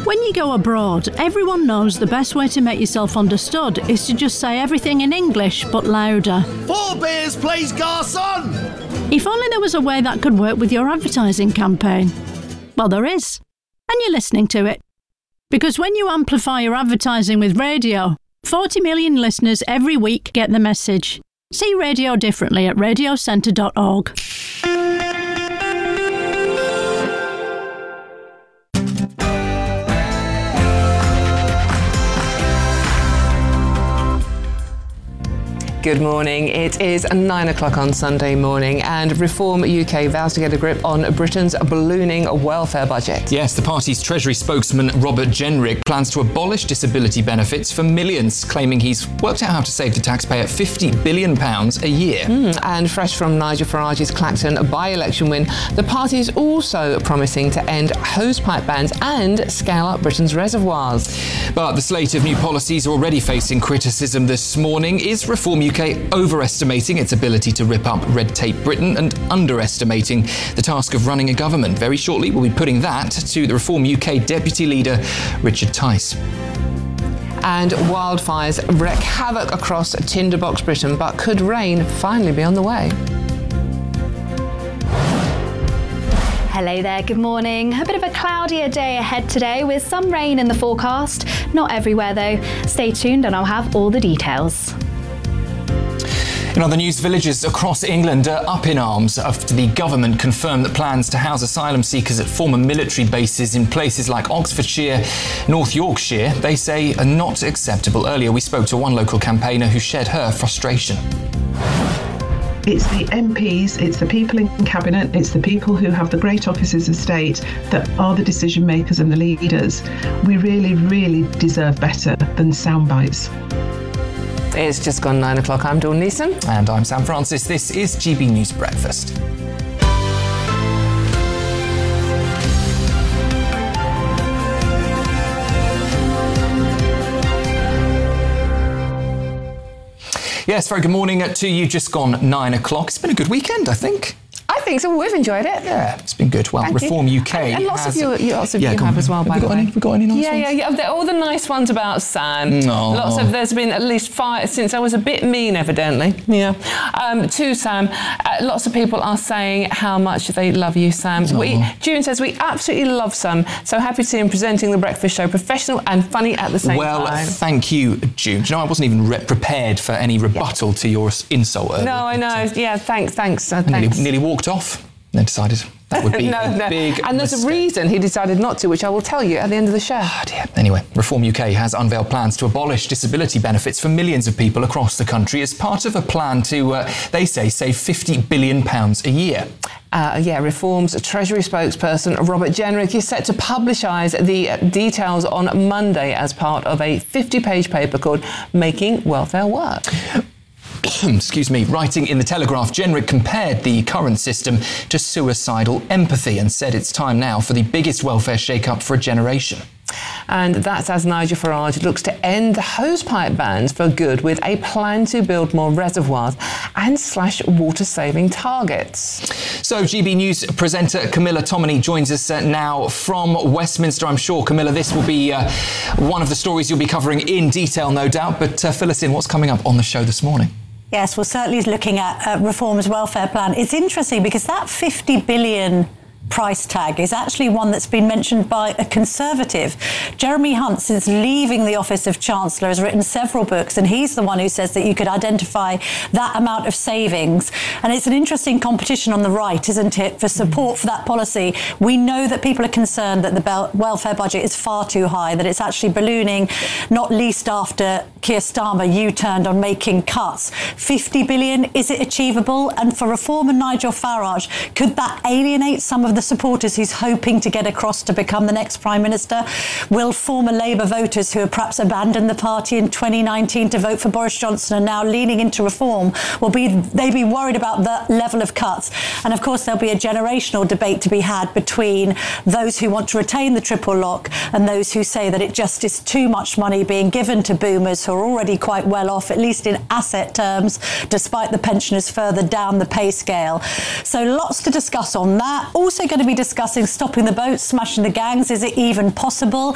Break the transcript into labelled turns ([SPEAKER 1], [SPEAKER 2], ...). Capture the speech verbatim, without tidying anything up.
[SPEAKER 1] When you go abroad, everyone knows the best way to make yourself understood is to just say everything in English, but louder.
[SPEAKER 2] Four beers, please, garçon!
[SPEAKER 1] If only there was a way that could work with your advertising campaign. Well, there is. And you're listening to it. Because when you amplify your advertising with radio, forty million listeners every week get the message. See radio differently at radio centre dot org.
[SPEAKER 3] Good morning. It is nine o'clock on Sunday morning and Reform U K vows to get a grip on Britain's ballooning welfare budget.
[SPEAKER 4] Yes, the party's Treasury spokesman Robert Jenrick plans to abolish disability benefits for millions, claiming he's worked out how to save the taxpayer fifty billion pounds a year.
[SPEAKER 3] Mm, and fresh from Nigel Farage's Clacton by-election win, the party is also promising to end hosepipe bans and scale up Britain's reservoirs.
[SPEAKER 4] But the slate of new policies already facing criticism this morning. Is Reform U K overestimating its ability to rip up red tape Britain and underestimating the task of running a government? Very shortly, we'll be putting that to the Reform U K Deputy Leader, Richard Tice.
[SPEAKER 3] And wildfires wreak havoc across Tinderbox Britain, but could rain finally be on the way?
[SPEAKER 5] Hello there, good morning. A bit of a cloudier day ahead today with some rain in the forecast. Not everywhere though. Stay tuned and I'll have all the details.
[SPEAKER 4] In other news, villagers across England are up in arms after the government confirmed that plans to house asylum seekers at former military bases in places like Oxfordshire, North Yorkshire, they say are not acceptable. Earlier, we spoke to one local campaigner who shared her frustration.
[SPEAKER 6] It's the M Ps, it's the people in Cabinet, it's the people who have the great offices of state that are the decision makers and the leaders. We really, really deserve better than sound bites.
[SPEAKER 3] It's just gone nine o'clock. I'm Dawn Neeson.
[SPEAKER 4] And I'm Sam Francis. This is G B News Breakfast. Yes, very good morning to you. Just gone nine o'clock. It's been a good weekend, I think.
[SPEAKER 3] I think so. We've enjoyed it.
[SPEAKER 4] Yeah, it's been good. Well,
[SPEAKER 3] Thank
[SPEAKER 4] Reform
[SPEAKER 3] you.
[SPEAKER 4] U K
[SPEAKER 3] and, and lots
[SPEAKER 4] has...
[SPEAKER 3] of you, lots of
[SPEAKER 4] yeah,
[SPEAKER 3] you have
[SPEAKER 4] on.
[SPEAKER 3] as well.
[SPEAKER 4] Have
[SPEAKER 3] by
[SPEAKER 4] we got
[SPEAKER 3] the
[SPEAKER 4] any?
[SPEAKER 3] way,
[SPEAKER 4] have we got any nice
[SPEAKER 3] yeah,
[SPEAKER 4] ones?
[SPEAKER 3] yeah, yeah. They're all the nice ones about Sam.
[SPEAKER 4] No.
[SPEAKER 3] Lots of. There's been at least five since I was a bit mean, evidently. Yeah. Um, to Sam, uh, lots of people are saying how much they love you, Sam.
[SPEAKER 4] No.
[SPEAKER 3] We June says we absolutely love Sam. So happy to see him presenting the breakfast show, professional and funny at the same
[SPEAKER 4] well,
[SPEAKER 3] time.
[SPEAKER 4] Well, thank you, June. Do you know, I wasn't even re- prepared for any rebuttal yeah. to your insult earlier.
[SPEAKER 3] No, I know. Yeah, thanks, thanks, uh,
[SPEAKER 4] nearly,
[SPEAKER 3] thanks.
[SPEAKER 4] Nearly walked off. Then decided that would be
[SPEAKER 3] no,
[SPEAKER 4] a
[SPEAKER 3] no.
[SPEAKER 4] big
[SPEAKER 3] And there's
[SPEAKER 4] mistake.
[SPEAKER 3] a reason he decided not to, which I will tell you at the end of the show.
[SPEAKER 4] Oh dear. Anyway, Reform U K has unveiled plans to abolish disability benefits for millions of people across the country as part of a plan to, uh, they say, save fifty billion pounds a year.
[SPEAKER 3] Uh, yeah, Reform's Treasury spokesperson Robert Jenrick is set to publicise the details on Monday as part of a fifty-page paper called Making Welfare Work.
[SPEAKER 4] Excuse me, writing in The Telegraph, Jenrick compared the current system to suicidal empathy and said it's time now for the biggest welfare shake-up for a generation.
[SPEAKER 3] And that's as Nigel Farage looks to end the hosepipe bans for good with a plan to build more reservoirs and slash water-saving targets.
[SPEAKER 4] So G B News presenter Camilla Tominey joins us uh, now from Westminster. I'm sure, Camilla, this will be uh, one of the stories you'll be covering in detail, no doubt, but uh, fill us in. What's coming up on the show this morning?
[SPEAKER 7] Yes, well, certainly looking at uh, Reform's welfare plan. It's interesting because that fifty billion price tag is actually one that's been mentioned by a Conservative. Jeremy Hunt, since leaving the office of Chancellor, has written several books, and he's the one who says that you could identify that amount of savings. And it's an interesting competition on the right, isn't it, for support for that policy. We know that people are concerned that the bel- welfare budget is far too high, that it's actually ballooning, not least after Keir Starmer U-turned on making cuts. fifty billion, is it achievable? And for Reform and Nigel Farage, could that alienate some of the supporters he's hoping to get across to become the next Prime Minister? Will former Labour voters who have perhaps abandoned the party in twenty nineteen to vote for Boris Johnson and now leaning into reform, will be they be worried about the level of cuts? And of course there'll be a generational debate to be had between those who want to retain the triple lock and those who say that it just is too much money being given to boomers who are already quite well off, at least in asset terms, despite the pensioners further down the pay scale. So lots to discuss on that. Also going to be discussing stopping the boats, smashing the gangs. Is it even possible?